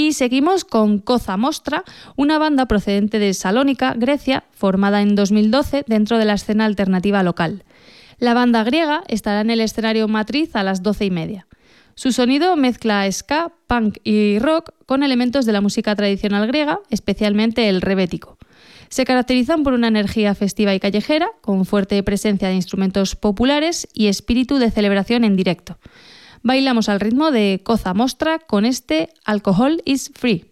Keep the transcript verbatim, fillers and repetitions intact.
Y seguimos con Koza Mostra, una banda procedente de Salónica, Grecia, formada en dos mil doce dentro de la escena alternativa local. La banda griega estará en el escenario Matriz a las doce y media. Su sonido mezcla ska, punk y rock con elementos de la música tradicional griega, especialmente el rebético. Se caracterizan por una energía festiva y callejera, con fuerte presencia de instrumentos populares y espíritu de celebración en directo. Bailamos al ritmo de Koza Mostra con este Alcohol is Free.